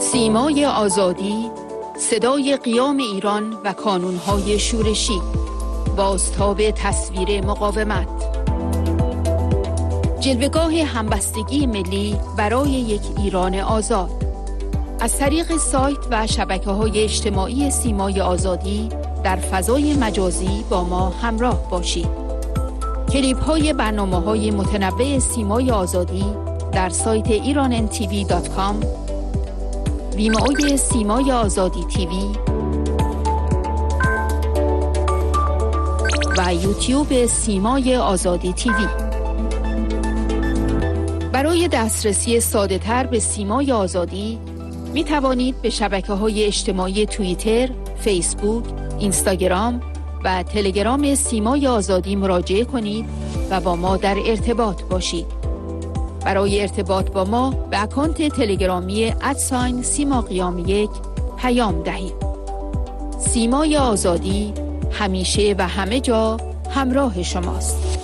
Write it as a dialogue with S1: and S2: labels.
S1: سیمای آزادی، صدای قیام ایران و کانونهای شورشی، بازتاب تصویر مقاومت، جلوه‌گاه همبستگی ملی برای یک ایران آزاد. از طریق سایت و شبکه‌های اجتماعی سیمای آزادی در فضای مجازی با ما همراه باشید. کلیپ‌های برنامه‌های متنوع سیمای آزادی در سایت irantv.com، ویمئوی سیمای آزادی تیوی و یوتیوب سیمای آزادی تیوی. برای دسترسی ساده‌تر به سیمای آزادی می توانید به شبکه‌های اجتماعی توییتر، فیسبوک، اینستاگرام و تلگرام سیمای آزادی مراجعه کنید و با ما در ارتباط باشید. برای ارتباط با ما به اکانت تلگرامی @سیماقیام1 پیام دهید. سیمای آزادی همیشه و همه جا همراه شماست.